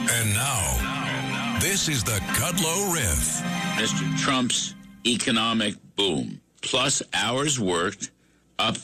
And now, this is the Kudlow Riff. Mr. Trump's economic boom, plus hours worked, up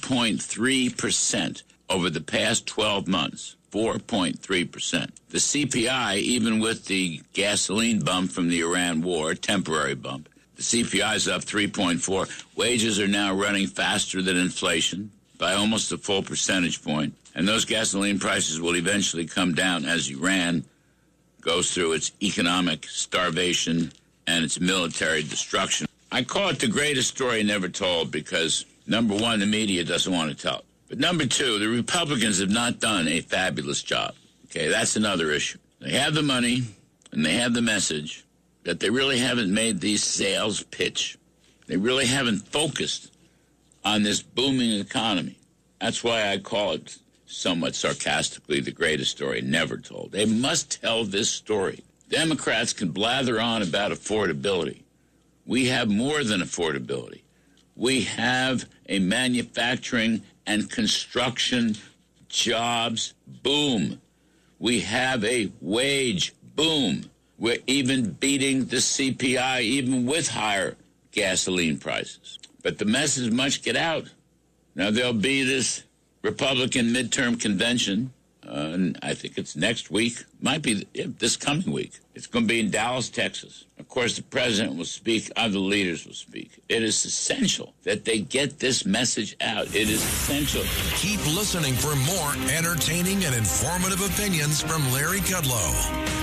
4.3% over the past 12 months. 4.3%. The CPI, even with the gasoline bump from the Iran war, temporary bump, the CPI is up 3.4. Wages are now running faster than inflation by almost a full percentage point. And those gasoline prices will eventually come down as Iran goes through its economic starvation and its military destruction. I call it the greatest story never told because, number one, the media doesn't want to tell it. But number two, the Republicans have not done a fabulous job. Okay, that's another issue. They have the money and they have the message, that they really haven't made these sales pitch. They really haven't focused on this booming economy. That's why I call it, somewhat sarcastically, the greatest story never told. They must tell this story. Democrats can blather on about affordability. We have more than affordability. We have a manufacturing and construction jobs boom. We have a wage boom. We're even beating the CPI, even with higher gasoline prices. But the message must get out. Now, there'll be this Republican midterm convention, and I think it's next week. Might be this coming week. It's going to be in Dallas, Texas. Of course, the president will speak. Other leaders will speak. It is essential that they get this message out. It is essential. Keep listening for more entertaining and informative opinions from Larry Kudlow.